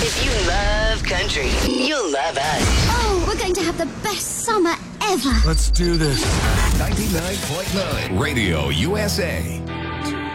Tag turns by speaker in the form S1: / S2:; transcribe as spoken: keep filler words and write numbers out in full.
S1: If you love country, you'll love us.
S2: Oh, we're going to have the best summer ever.
S3: Let's do this.
S4: ninety-nine point nine Radio U S A.